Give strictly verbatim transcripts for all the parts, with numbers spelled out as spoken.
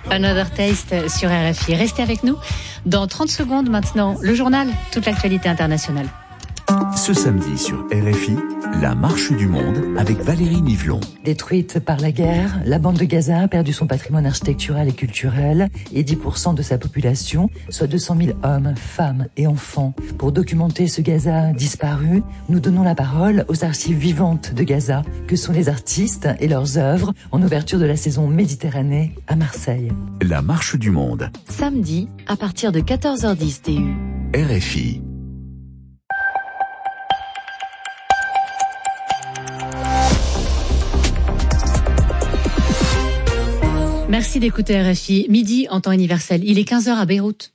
Another Taste sur R F I. Restez avec nous. Dans trente secondes maintenant, le journal, toute l'actualité internationale. Ce samedi sur R F I, la marche du monde avec Valérie Nivelon. Détruite par la guerre, la bande de Gaza a perdu son patrimoine architectural et culturel et dix pour cent de sa population, soit deux cent mille hommes, femmes et enfants. Pour documenter ce Gaza disparu, nous donnons la parole aux archives vivantes de Gaza, que sont les artistes et leurs œuvres en ouverture de la saison Méditerranée à Marseille. La marche du monde. Samedi, à partir de quatorze heures dix T U. R F I. Merci d'écouter R F I. Midi en temps universel. Il est quinze heures à Beyrouth.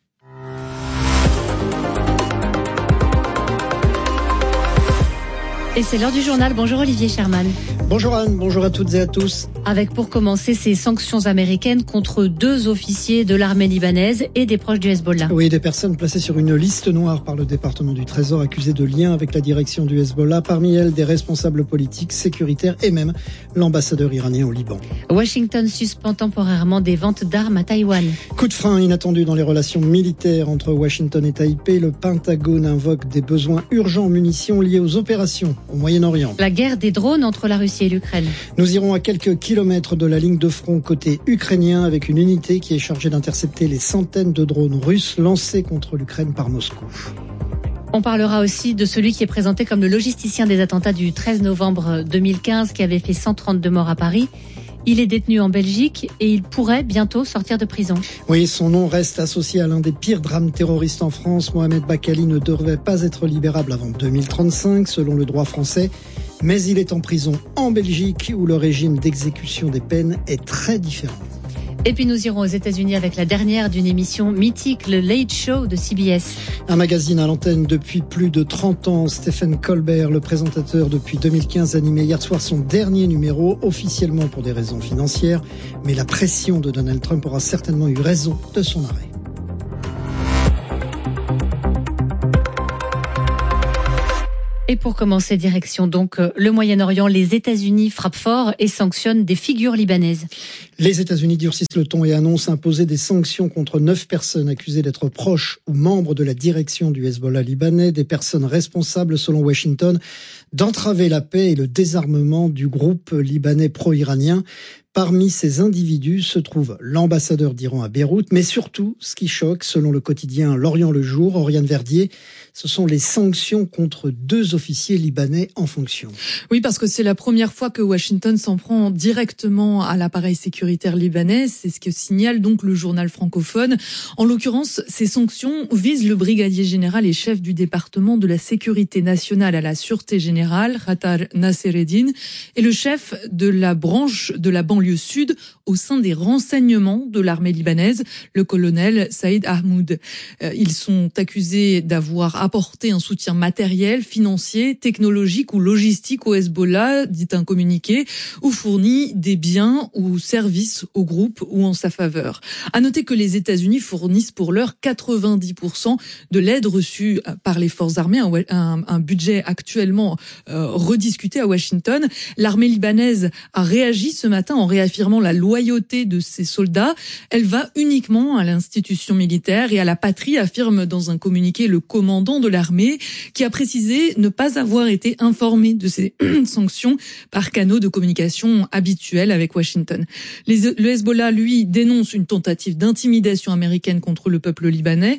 Et c'est l'heure du journal. Bonjour Olivier Sherman. Bonjour Anne, bonjour à toutes et à tous. Avec pour commencer ces sanctions américaines contre deux officiers de l'armée libanaise et des proches du Hezbollah. Oui, des personnes placées sur une liste noire par le département du Trésor accusées de liens avec la direction du Hezbollah. Parmi elles, des responsables politiques, sécuritaires et même l'ambassadeur iranien au Liban. Washington suspend temporairement des ventes d'armes à Taïwan. Coup de frein inattendu dans les relations militaires entre Washington et Taipei. Le Pentagone invoque des besoins urgents en munitions liés aux opérations au Moyen-Orient. La guerre des drones entre la Russie et l'Ukraine. Nous irons à quelques kilomètres de la ligne de front côté ukrainien avec une unité qui est chargée d'intercepter les centaines de drones russes lancés contre l'Ukraine par Moscou. On parlera aussi de celui qui est présenté comme le logisticien des attentats du treize novembre deux mille quinze qui avait fait cent trente-deux morts à Paris. Il est détenu en Belgique et il pourrait bientôt sortir de prison. Oui, son nom reste associé à l'un des pires drames terroristes en France. Mohamed Bakali ne devrait pas être libérable avant deux mille trente-cinq, selon le droit français. Mais il est en prison en Belgique, où le régime d'exécution des peines est très différent. Et puis nous irons aux États-Unis avec la dernière d'une émission mythique, le Late Show de C B S. Un magazine à l'antenne depuis plus de trente ans. Stephen Colbert, le présentateur depuis deux mille quinze, animait hier soir son dernier numéro, officiellement pour des raisons financières. Mais la pression de Donald Trump aura certainement eu raison de son arrêt. Et pour commencer, direction donc le Moyen-Orient, les États-Unis frappent fort et sanctionnent des figures libanaises. Les États-Unis durcissent le ton et annoncent imposer des sanctions contre neuf personnes accusées d'être proches ou membres de la direction du Hezbollah libanais, des personnes responsables, selon Washington, d'entraver la paix et le désarmement du groupe libanais pro-iranien. Parmi ces individus se trouve l'ambassadeur d'Iran à Beyrouth, mais surtout, ce qui choque, selon le quotidien L'Orient le Jour, Oriane Verdier, ce sont les sanctions contre deux officiers libanais en fonction. Oui, parce que c'est la première fois que Washington s'en prend directement à l'appareil sécuritaire libanais. C'est ce que signale donc le journal francophone. En l'occurrence, ces sanctions visent le brigadier général et chef du département de la sécurité nationale à la sûreté générale, Khatar Nassereddine, et le chef de la branche de la banlieue sud au sein des renseignements de l'armée libanaise, le colonel Saïd Ahmoud. Ils sont accusés d'avoir apporté un soutien matériel, financier, technologique ou logistique au Hezbollah, dit un communiqué, ou fourni des biens ou services au groupe ou en sa faveur. À noter que les États-Unis fournissent pour l'heure quatre-vingt-dix pour cent de l'aide reçue par les forces armées, un, un, un budget actuellement euh, rediscuté à Washington. L'armée libanaise a réagi ce matin en réaffirmant la loyauté de ses soldats. Elle va uniquement à l'institution militaire et à la patrie, affirme dans un communiqué le commandant de l'armée, qui a précisé ne pas avoir été informé de ces sanctions par canaux de communication habituels avec Washington. Les, le Hezbollah, lui, dénonce une tentative d'intimidation américaine contre le peuple libanais,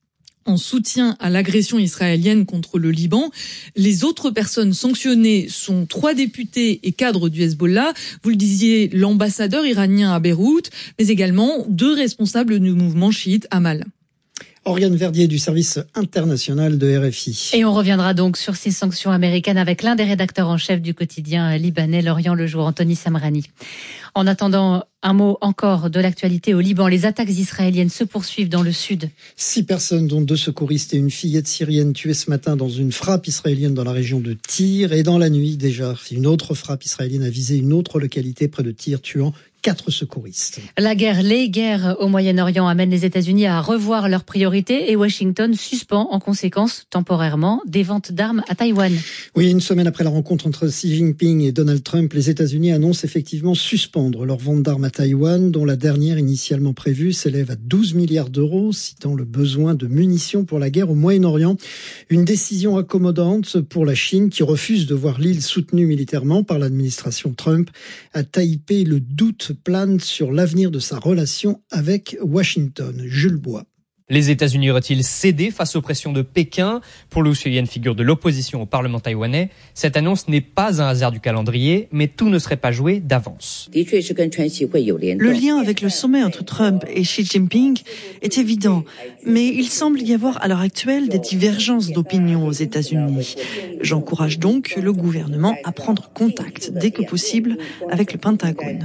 en soutien à l'agression israélienne contre le Liban. Les autres personnes sanctionnées sont trois députés et cadres du Hezbollah. Vous le disiez, l'ambassadeur iranien à Beyrouth, mais également deux responsables du mouvement chiite Amal. Oriane Verdier du service international de R F I. Et on reviendra donc sur ces sanctions américaines avec l'un des rédacteurs en chef du quotidien libanais, L'Orient le Jour, Anthony Samrani. En attendant, un mot encore de l'actualité au Liban. Les attaques israéliennes se poursuivent dans le sud. Six personnes, dont deux secouristes et une fillette syrienne, tuées ce matin dans une frappe israélienne dans la région de Tyr. Et dans la nuit, déjà, une autre frappe israélienne a visé une autre localité près de Tyr, tuant quatre secouristes. La guerre, les guerres au Moyen-Orient amènent les États-Unis à revoir leurs priorités et Washington suspend en conséquence temporairement des ventes d'armes à Taïwan. Oui, une semaine après la rencontre entre Xi Jinping et Donald Trump, les États-Unis annoncent effectivement suspendre leur vente d'armes à Taïwan, dont la dernière initialement prévue s'élève à douze milliards d'euros, citant le besoin de munitions pour la guerre au Moyen-Orient. Une décision accommodante pour la Chine qui refuse de voir l'île soutenue militairement par l'administration Trump. À Taipei, le doute plane sur l'avenir de sa relation avec Washington. Jules Bois. Les États-Unis auraient-ils cédé face aux pressions de Pékin? Pour Liu Shuyan, figure de l'opposition au Parlement taïwanais, cette annonce n'est pas un hasard du calendrier, mais tout ne serait pas joué d'avance. Le lien avec le sommet entre Trump et Xi Jinping est évident, mais il semble y avoir à l'heure actuelle des divergences d'opinion aux États-Unis. J'encourage donc le gouvernement à prendre contact dès que possible avec le Pentagone.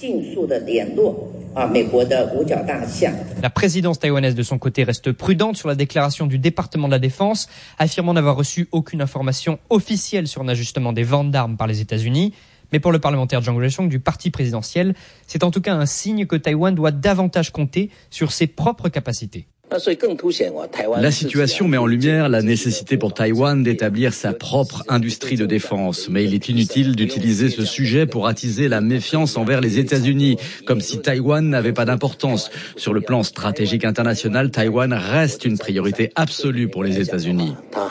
La présidence taïwanaise de son côté reste prudente sur la déclaration du département de la Défense, affirmant n'avoir reçu aucune information officielle sur un ajustement des ventes d'armes par les États-Unis. Mais pour le parlementaire Zhang Ruisheng du parti présidentiel, c'est en tout cas un signe que Taïwan doit davantage compter sur ses propres capacités. La situation met en lumière la nécessité pour Taïwan d'établir sa propre industrie de défense. Mais il est inutile d'utiliser ce sujet pour attiser la méfiance envers les États-Unis, comme si Taïwan n'avait pas d'importance. Sur le plan stratégique international, Taïwan reste une priorité absolue pour les États-Unis.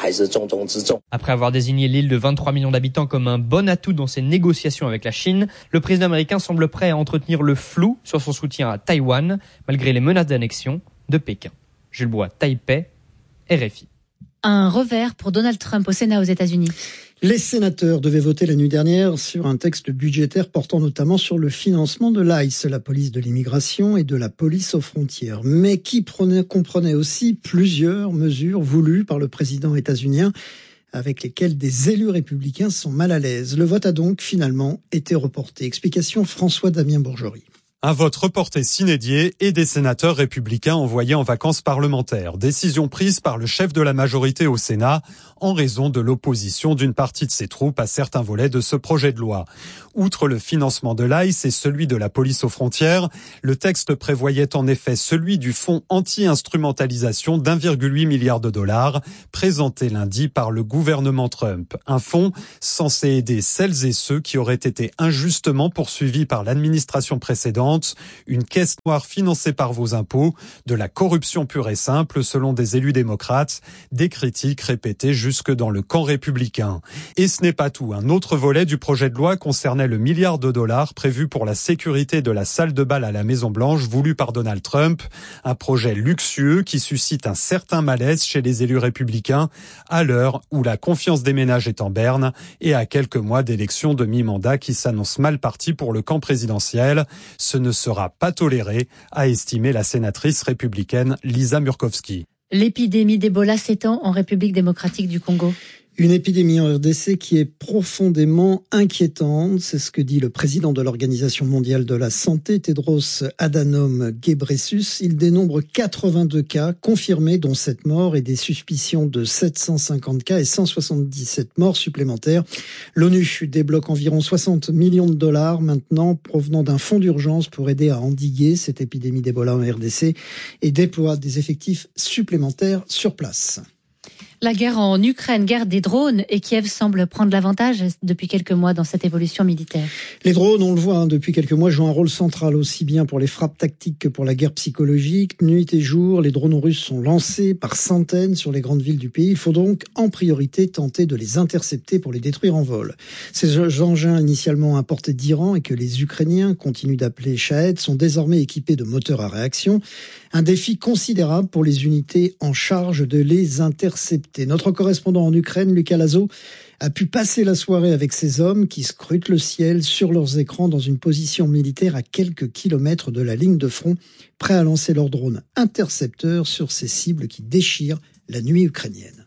Après avoir désigné l'île de vingt-trois millions d'habitants comme un bon atout dans ses négociations avec la Chine, le président américain semble prêt à entretenir le flou sur son soutien à Taïwan, malgré les menaces d'annexion de Pékin. Jules Bois, Taipei, R F I. Un revers pour Donald Trump au Sénat aux États-Unis. Les sénateurs devaient voter la nuit dernière sur un texte budgétaire portant notamment sur le financement de l'I C E, la police de l'immigration, et de la police aux frontières, mais qui prenait, comprenait aussi plusieurs mesures voulues par le président états-unien, avec lesquelles des élus républicains sont mal à l'aise. Le vote a donc finalement été reporté. Explication François-Damien Bourgerie. Un vote reporté sine die et des sénateurs républicains envoyés en vacances parlementaires. Décision prise par le chef de la majorité au Sénat en raison de l'opposition d'une partie de ses troupes à certains volets de ce projet de loi. Outre le financement de l'I C E et celui de la police aux frontières, le texte prévoyait en effet celui du fonds anti-instrumentalisation d'un virgule huit milliard de dollars, présenté lundi par le gouvernement Trump. Un fonds censé aider celles et ceux qui auraient été injustement poursuivis par l'administration précédente, une caisse noire financée par vos impôts, de la corruption pure et simple selon des élus démocrates, des critiques répétées jusque dans le camp républicain. Et ce n'est pas tout. Un autre volet du projet de loi concernait le milliard de dollars prévu pour la sécurité de la salle de bal à la Maison-Blanche voulu par Donald Trump. Un projet luxueux qui suscite un certain malaise chez les élus républicains à l'heure où la confiance des ménages est en berne et à quelques mois d'élections de mi-mandat qui s'annoncent mal parties pour le camp présidentiel. Ce ne sera pas toléré, a estimé la sénatrice républicaine Lisa Murkowski. L'épidémie d'Ebola s'étend en République démocratique du Congo. Une épidémie en R D C qui est profondément inquiétante, c'est ce que dit le président de l'Organisation mondiale de la santé, Tedros Adhanom Ghebreyesus. Il dénombre quatre-vingt-deux cas confirmés, dont sept morts, et des suspicions de sept cent cinquante cas et cent soixante-dix-sept morts supplémentaires. L'ONU débloque environ soixante millions de dollars maintenant provenant d'un fonds d'urgence pour aider à endiguer cette épidémie d'Ebola en R D C et déploie des effectifs supplémentaires sur place. La guerre en Ukraine, guerre des drones, et Kiev semble prendre l'avantage depuis quelques mois dans cette évolution militaire. Les drones, on le voit hein, depuis quelques mois, jouent un rôle central aussi bien pour les frappes tactiques que pour la guerre psychologique. Nuit et jour, les drones russes sont lancés par centaines sur les grandes villes du pays. Il faut donc en priorité tenter de les intercepter pour les détruire en vol. Ces engins initialement importés d'Iran et que les Ukrainiens continuent d'appeler Shahed sont désormais équipés de moteurs à réaction. Un défi considérable pour les unités en charge de les intercepter. Notre correspondant en Ukraine, Lucas Lazo, a pu passer la soirée avec ces hommes qui scrutent le ciel sur leurs écrans dans une position militaire à quelques kilomètres de la ligne de front, prêts à lancer leurs drones intercepteurs sur ces cibles qui déchirent la nuit ukrainienne.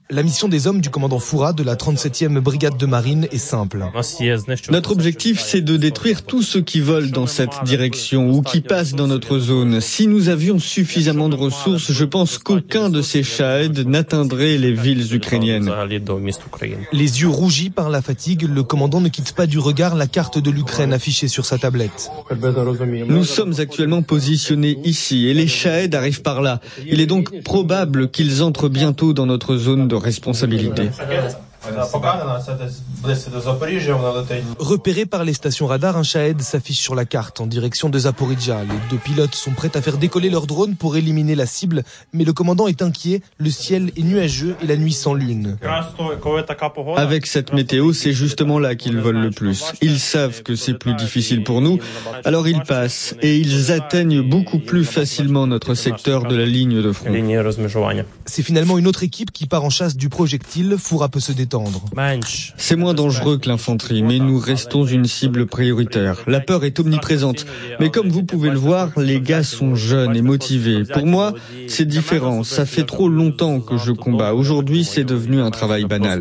La mission des hommes du commandant Foura de la trente-septième brigade de marine est simple. Notre objectif, c'est de détruire tous ceux qui volent dans cette direction ou qui passent dans notre zone. Si nous avions suffisamment de ressources, je pense qu'aucun de ces Shahed n'atteindrait les villes ukrainiennes. Les yeux rougis par la fatigue, le commandant ne quitte pas du regard la carte de l'Ukraine affichée sur sa tablette. Nous sommes actuellement positionnés ici et les Shahed arrivent par là. Il est donc probable qu'ils entrent bientôt dans notre zone de responsabilité. Repéré par les stations radar, un Shahed s'affiche sur la carte en direction de Zaporizhzhia. Les deux pilotes sont prêts à faire décoller leur drone pour éliminer la cible, mais le commandant est inquiet, le ciel est nuageux et la nuit sans lune. Avec cette météo, c'est justement là qu'ils volent le plus. Ils savent que c'est plus difficile pour nous, alors ils passent et ils atteignent beaucoup plus facilement notre secteur de la ligne de front. C'est finalement une autre équipe qui part en chasse du projectile. Foura peut se détendre. C'est moins dangereux que l'infanterie, mais nous restons une cible prioritaire. La peur est omniprésente, mais comme vous pouvez le voir, les gars sont jeunes et motivés. Pour moi, c'est différent. Ça fait trop longtemps que je combats. Aujourd'hui, c'est devenu un travail banal.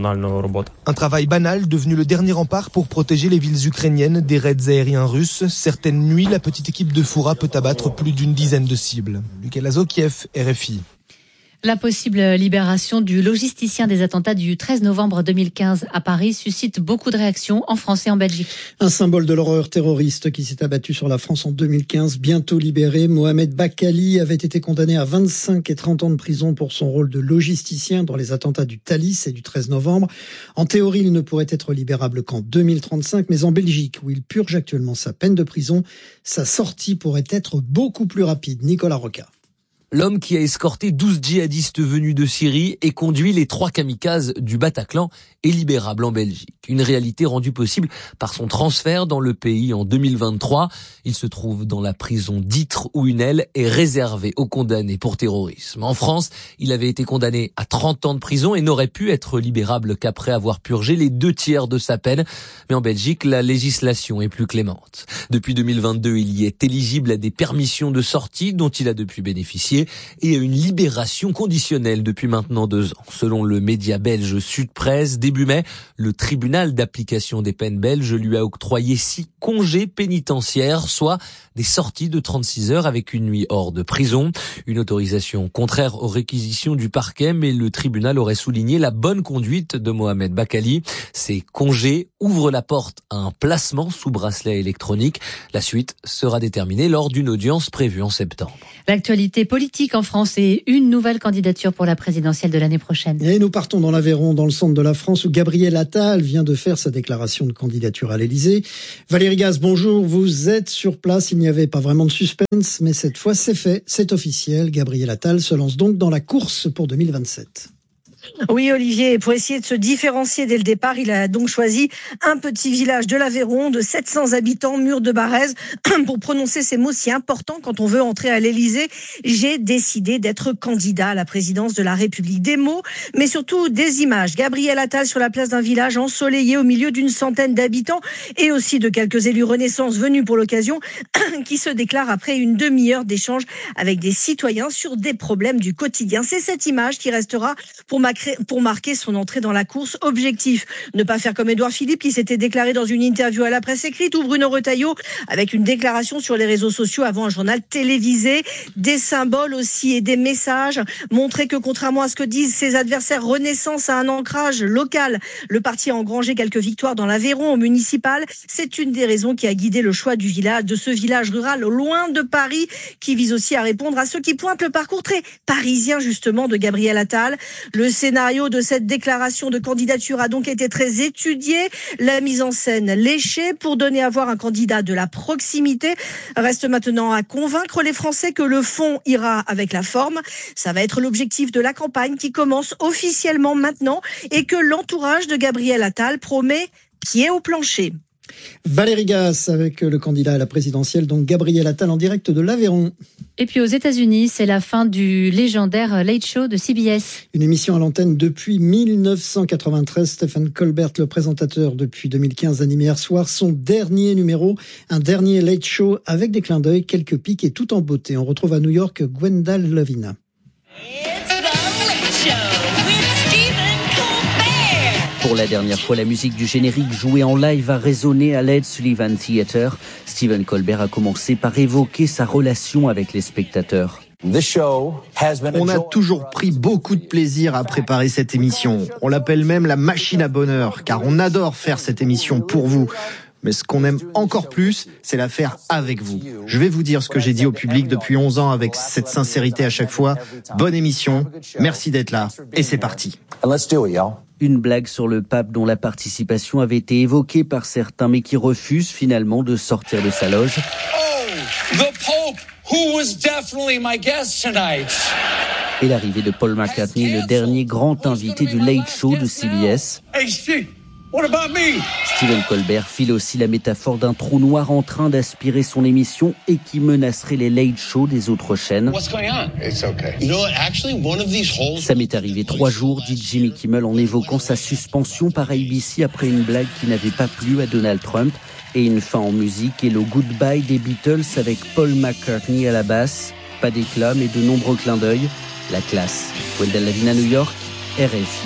Un travail banal devenu le dernier rempart pour protéger les villes ukrainiennes des raids aériens russes. Certaines nuits, la petite équipe de Foura peut abattre plus d'une dizaine de cibles. Lucas Lazo, Kiev, R F I. La possible libération du logisticien des attentats du treize novembre deux mille quinze à Paris suscite beaucoup de réactions en France et en Belgique. Un symbole de l'horreur terroriste qui s'est abattu sur la France en deux mille quinze, bientôt libéré. Mohamed Bakkali avait été condamné à vingt-cinq et trente ans de prison pour son rôle de logisticien dans les attentats du Thalys et du treize novembre. En théorie, il ne pourrait être libérable qu'en deux mille trente-cinq, mais en Belgique, où il purge actuellement sa peine de prison, sa sortie pourrait être beaucoup plus rapide. Nicolas Roca. L'homme qui a escorté douze djihadistes venus de Syrie et conduit les trois kamikazes du Bataclan est libérable en Belgique. Une réalité rendue possible par son transfert dans le pays en deux mille vingt-trois. Il se trouve dans la prison d'Ytre où une aile est réservée aux condamnés pour terrorisme. En France, il avait été condamné à trente ans de prison et n'aurait pu être libérable qu'après avoir purgé les deux tiers de sa peine. Mais en Belgique, la législation est plus clémente. Depuis deux mille vingt-deux, il y est éligible à des permissions de sortie dont il a depuis bénéficié et à une libération conditionnelle depuis maintenant deux ans. Selon le média belge Sud Presse, début mai, le tribunal d'application des peines belge lui a octroyé six congés pénitentiaires, soit des sorties de trente-six heures avec une nuit hors de prison. Une autorisation contraire aux réquisitions du parquet, mais le tribunal aurait souligné la bonne conduite de Mohamed Bakkali. Ces congés ouvrent la porte à un placement sous bracelet électronique. La suite sera déterminée lors d'une audience prévue en septembre. L'actualité politique en France et une nouvelle candidature pour la présidentielle de l'année prochaine. Et nous partons dans l'Aveyron, dans le centre de la France, où Gabriel Attal vient de faire sa déclaration de candidature à l'Élysée. Valérie Gaz, bonjour. Vous êtes sur place. Il n'y avait pas vraiment de suspense, mais cette fois, c'est fait. C'est officiel. Gabriel Attal se lance donc dans la course pour deux mille vingt-sept. Oui, Olivier, pour essayer de se différencier dès le départ, il a donc choisi un petit village de l'Aveyron de sept cents habitants, Mur de Barrez, pour prononcer ces mots si importants quand on veut entrer à l'Élysée. J'ai décidé d'être candidat à la présidence de la République. Des mots, mais surtout des images. Gabriel Attal sur la place d'un village ensoleillé au milieu d'une centaine d'habitants et aussi de quelques élus Renaissance venus pour l'occasion qui se déclarent après une demi-heure d'échange avec des citoyens sur des problèmes du quotidien. C'est cette image qui restera pour ma pour marquer son entrée dans la course. Objectif, ne pas faire comme Édouard Philippe qui s'était déclaré dans une interview à la presse écrite ou Bruno Retailleau avec une déclaration sur les réseaux sociaux avant un journal télévisé. Des symboles aussi et des messages. Montrer que contrairement à ce que disent ses adversaires, Renaissance a un ancrage local. Le parti a engrangé quelques victoires dans l'Aveyron au municipal. C'est une des raisons qui a guidé le choix du village, de ce village rural loin de Paris qui vise aussi à répondre à ceux qui pointent le parcours très parisien justement de Gabriel Attal. Le Le scénario de cette déclaration de candidature a donc été très étudié. La mise en scène léchée pour donner à voir un candidat de la proximité. Reste maintenant à convaincre les Français que le fond ira avec la forme. Ça va être l'objectif de la campagne qui commence officiellement maintenant et que l'entourage de Gabriel Attal promet pied au plancher. Valérie Gaz avec le candidat à la présidentielle, donc Gabriel Attal en direct de l'Aveyron. Et puis aux États-Unis, c'est la fin du légendaire Late Show de C B S. Une émission à l'antenne depuis mille neuf cent quatre-vingt-treize. Stephen Colbert, le présentateur depuis deux mille quinze, anime hier soir son dernier numéro, un dernier Late Show avec des clins d'œil, quelques pics et tout en beauté. On retrouve à New York Gwendal Lovina. It's the Late Show with Steve. Pour la dernière fois, la musique du générique jouée en live a résonné à l'Ed Sullivan Theatre. Stephen Colbert a commencé par évoquer sa relation avec les spectateurs. On a toujours pris beaucoup de plaisir à préparer cette émission. On l'appelle même la machine à bonheur, car on adore faire cette émission pour vous. Mais ce qu'on aime encore plus, c'est la faire avec vous. Je vais vous dire ce que j'ai dit au public depuis onze ans avec cette sincérité à chaque fois. Bonne émission, merci d'être là, et c'est parti. Une blague sur le pape dont la participation avait été évoquée par certains, mais qui refuse finalement de sortir de sa loge. Oh, the Pope, who was definitely my guest tonight. Et l'arrivée de Paul McCartney, le dernier grand invité du Late Show de C B S. Hey, Steve, what about me? Stephen Colbert file aussi la métaphore d'un trou noir en train d'aspirer son émission et qui menacerait les Late Show des autres chaînes. What's going on? It's okay. You know what? Actually, one of these holes... Ça m'est arrivé trois jours, dit Jimmy Kimmel en évoquant sa suspension par A B C après une blague qui n'avait pas plu à Donald Trump. Et une fin en musique et le goodbye des Beatles avec Paul McCartney à la basse. Pas d'éclat mais de nombreux clins d'œil. La classe. Wendell Lavin à New York, R F I.